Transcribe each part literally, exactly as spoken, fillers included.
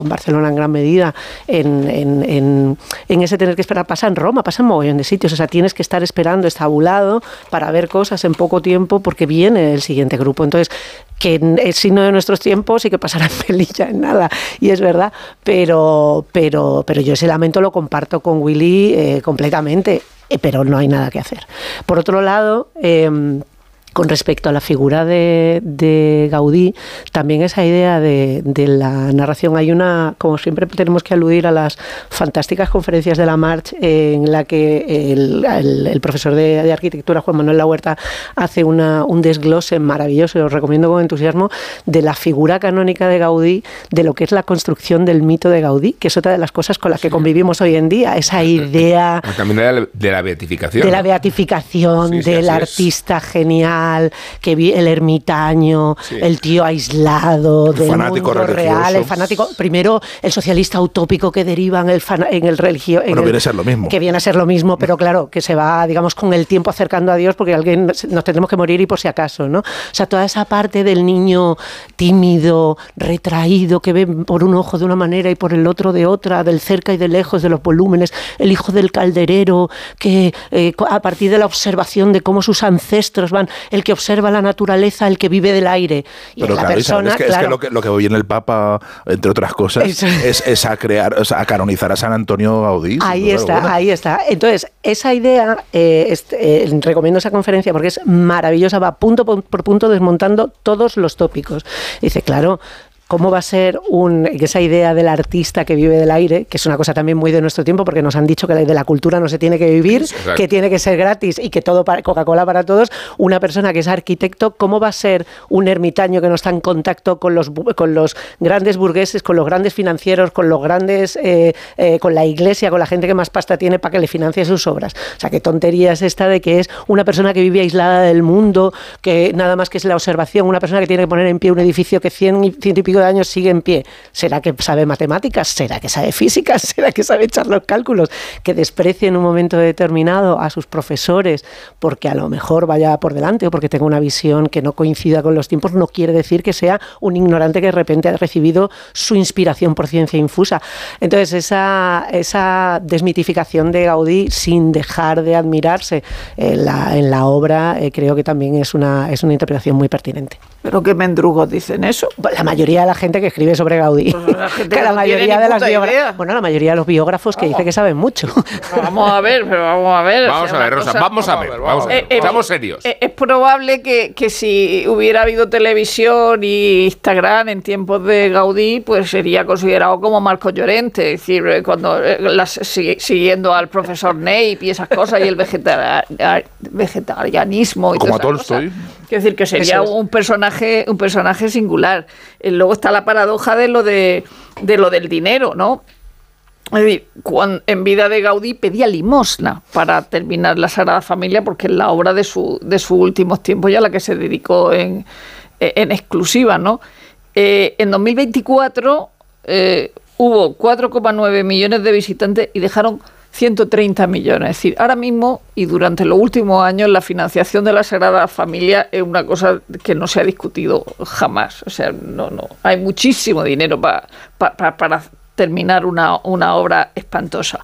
en Barcelona en gran medida, en, en, en, en ese tener que esperar, pasa en Roma, pasa en mogollón de sitios, o sea, tienes que estar esperando estabulado para ver cosas en poco tiempo porque viene el siguiente grupo. Entonces, que es signo de nuestros tiempos y que pasará en Melilla en nada, y es verdad, pero, pero, pero yo ese lamento lo comparto con Willy eh, completamente, eh, pero no hay nada que hacer. Por otro lado, eh, con respecto a la figura de, de Gaudí, también esa idea de, de la narración, hay una, como siempre tenemos que aludir a las fantásticas conferencias de la March, eh, en la que el, el, el profesor de, de arquitectura, Juan Manuel Lahuerta, hace una, un desglose maravilloso, y os recomiendo con entusiasmo, de la figura canónica de Gaudí, de lo que es la construcción del mito de Gaudí, que es otra de las cosas con las que convivimos hoy en día, esa idea también de la, de la beatificación, de la ¿no? beatificación, sí, sí, del artista es. genial, que vi el ermitaño, sí. el tío aislado, el del fanático mundo religioso. real, el fanático, primero el socialista utópico que deriva en el, fan, en el religio, bueno, el, viene a ser lo mismo. Que viene a ser lo mismo, pero claro, que se va, digamos, con el tiempo acercando a Dios porque alguien nos tendremos que morir y por si acaso, ¿no? O sea, toda esa parte del niño tímido, retraído, que ve por un ojo de una manera y por el otro de otra, del cerca y de lejos, de los volúmenes, el hijo del calderero, que eh, a partir de la observación de cómo sus ancestros van, el que observa la naturaleza, el que vive del aire. Y pero la claro, persona, es que, claro, es que lo que lo que viene el Papa, entre otras cosas, es, es a crear, o sea, a canonizar a San Antonio Gaudí. Ahí claro, está, bueno. ahí está. Entonces, esa idea, eh, este, eh, recomiendo esa conferencia porque es maravillosa, va punto por, por punto desmontando todos los tópicos. Dice, claro, ¿cómo va a ser un, esa idea del artista que vive del aire, que es una cosa también muy de nuestro tiempo, porque nos han dicho que de la cultura no se tiene que vivir, exacto, que tiene que ser gratis y que todo para, Coca-Cola para todos? Una persona que es arquitecto, ¿cómo va a ser un ermitaño que no está en contacto con los, con los grandes burgueses, con los grandes financieros, con los grandes, eh, eh, con la iglesia, con la gente que más pasta tiene para que le financie sus obras? O sea, qué tontería es esta de que es una persona que vive aislada del mundo, que nada más que es la observación, una persona que tiene que poner en pie un edificio que cien y, ciento y pico de años sigue en pie. ¿Será que sabe matemáticas? ¿Será que sabe física? ¿Será que sabe echar los cálculos? Que desprecie en un momento determinado a sus profesores porque a lo mejor vaya por delante o porque tenga una visión que no coincida con los tiempos, no quiere decir que sea un ignorante que de repente ha recibido su inspiración por ciencia infusa. Entonces, esa, esa desmitificación de Gaudí sin dejar de admirarse en la, en la obra, eh, creo que también es una, es una interpretación muy pertinente. ¿Pero qué mendrugos dicen eso? La mayoría de la gente que escribe sobre Gaudí. Pues la gente que que la no mayoría de las biógrafos, bueno, la mayoría de los biógrafos que vamos. dice que saben mucho. No, vamos a ver, pero vamos a ver. Vamos o sea, a ver, Rosa, cosa, vamos a ver, vamos a ver. Eh, Estamos eh, serios. Eh, es probable que, que si hubiera habido televisión y Instagram en tiempos de Gaudí, pues sería considerado como Marco Llorente, es decir, cuando las, siguiendo al profesor Ney y esas cosas y el vegetari- vegetarianismo y como a todas esas Tolstoy. cosas. Quiero decir que sería es. un personaje, un personaje singular. Eh, luego está la paradoja de lo de, de lo del dinero, ¿no? Es decir, cuando, en vida de Gaudí pedía limosna para terminar la Sagrada Familia, porque es la obra de su de sus últimos tiempos y a la que se dedicó en, en exclusiva, ¿no? Eh, en dos mil veinticuatro eh, hubo cuatro coma nueve millones de visitantes y dejaron ciento treinta millones. Es decir, ahora mismo y durante los últimos años la financiación de la Sagrada Familia es una cosa que no se ha discutido jamás. O sea, no, no, hay muchísimo dinero pa, pa, pa, para terminar una, una obra espantosa.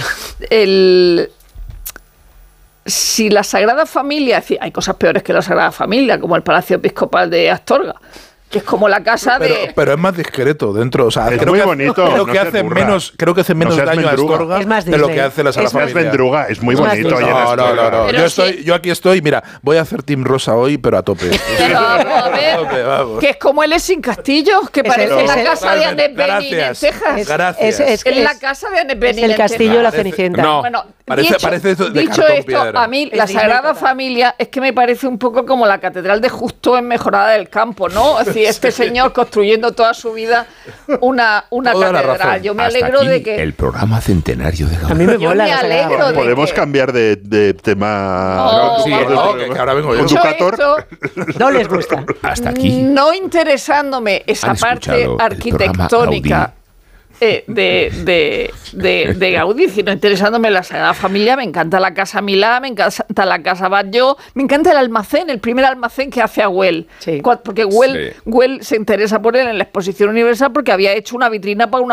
El, si la Sagrada Familia, es decir, hay cosas peores que la Sagrada Familia, como el Palacio Episcopal de Astorga, que es como la casa pero, de... Pero es más discreto dentro, o sea, es creo muy que, bonito. Creo no que hace burra. menos, creo que hace menos no daño a Astorga de lo que hace la Sagrada Familia. No es Vendruga, es muy es bonito. No, no, no, no. Pero Yo sí. estoy, yo aquí estoy, mira, voy a hacer Team Rosa hoy, pero a tope. Pero vamos a ver, A tope, vamos. que es como el Sin Castillo, que Es parece el- la es el- casa de Annette Bening en Gracias. Texas. Es- Gracias. es- es- Es la casa de Annette Bening Es el en castillo Texas. de la Cenicienta. No. Bueno, Parece- dicho, parece esto de dicho cartón esto, piedra. a mí Es la digno Sagrada total. Familia es que me parece un poco como la Catedral de Justo en Mejorada del Campo, ¿no? Es decir, este señor construyendo toda su vida una, una Toda la catedral. razón. Yo me Hasta alegro aquí de que... el programa centenario de Gaudí. A mí me Yo mola me la Sagrada alegro Familia. de Podemos que- cambiar de, de tema. No, Sí, vamos no, a que, ver. que ahora vengo yo. Con tu Dicho Cator. esto, No les gusta. Hasta aquí. no interesándome esa Han parte escuchado el arquitectónica programa eh, de, de, de, de Gaudí, sino interesándome la Sagrada Familia. Me encanta la Casa Milá, me encanta la Casa Batlló, me encanta el almacén, el primer almacén que hace a Güell. Sí. Cua- Porque Güell, Sí. Güell se interesa por él en la Exposición Universal porque había hecho una vitrina para una